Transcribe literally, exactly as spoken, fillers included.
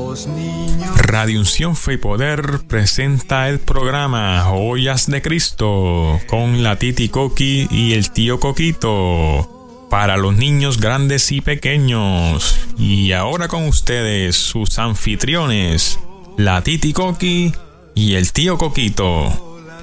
Radio Unción Fe y Poder presenta el programa Joyas de Cristo con la Titi Coqui y el tío Coquito para los niños grandes y pequeños. Y ahora con ustedes sus anfitriones, la Titi Coqui y el tío Coquito.